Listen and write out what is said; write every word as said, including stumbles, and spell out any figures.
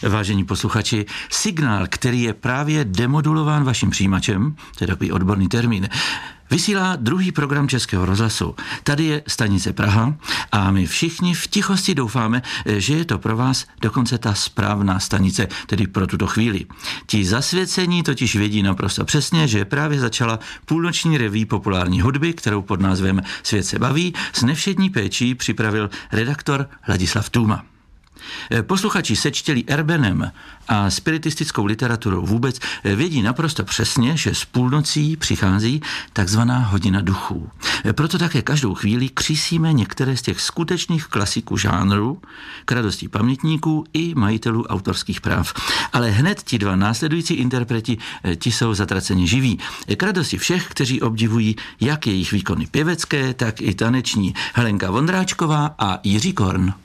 Vážení posluchači, signál, který je právě demodulován vaším přijímačem, to je takový odborný termín, vysílá druhý program Českého rozhlasu. Tady je stanice Praha a my všichni v tichosti doufáme, že je to pro vás dokonce ta správná stanice, tedy pro tuto chvíli. Ti zasvěcení totiž vědí naprosto přesně, že právě začala půlnoční reví populární hudby, kterou pod názvem Svět se baví, s nevšední péčí připravil redaktor Ladislav Tůma. Posluchači sečtělí erbenem a spiritistickou literaturou vůbec vědí naprosto přesně, že s půlnocí přichází takzvaná hodina duchů. Proto také každou chvíli křísíme některé z těch skutečných klasiků žánru, k radosti pamětníků i majitelů autorských práv. Ale hned ti dva následující interpreti, ti jsou zatraceni živí. K radosti všech, kteří obdivují jak jejich výkony pěvecké, tak i taneční. Helenka Vondráčková a Jiří Korn.